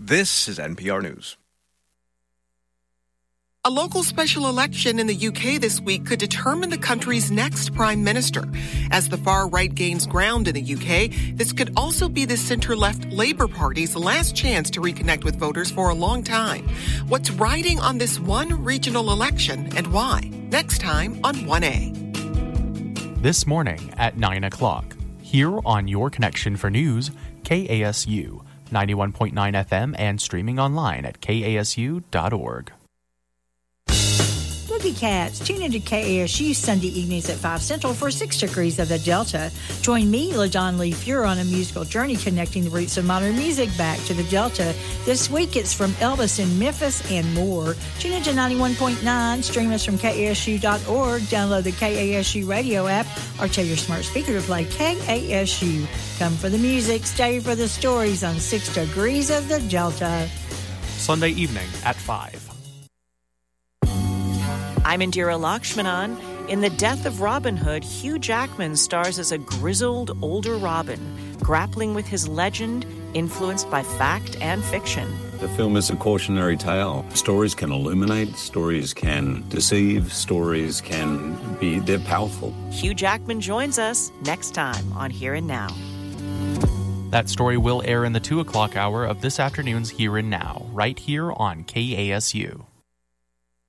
This is NPR News. A local special election in the UK this week could determine the country's next prime minister. As the far right gains ground in the UK, this could also be the center-left Labour Party's last chance to reconnect with voters for a long time. What's riding on this one regional election and why? Next time on 1A. This morning at 9 o'clock, here on Your Connection for News, KASU, 91.9 FM and streaming online at kasu.org. Boogie Cats, tune into KASU Sunday evenings at 5 Central for 6 Degrees of the Delta. Join me, LaDon Lee Fuhrer, on a musical journey connecting the roots of modern music back to the Delta. This week it's from Elvis in Memphis and more. Tune into 91.9, stream us from KASU.org, download the KASU radio app, or tell your smart speaker to play KASU. Come for the music, stay for the stories on 6 Degrees of the Delta. Sunday evening at 5. I'm Indira Lakshmanan. In The Death of Robin Hood, Hugh Jackman stars as a grizzled older Robin, grappling with his legend, influenced by fact and fiction. The film is a cautionary tale. Stories can illuminate, stories can deceive, stories can be, they're powerful. Hugh Jackman joins us next time on Here and Now. That story will air in the 2 o'clock hour of this afternoon's Here and Now, right here on KASU.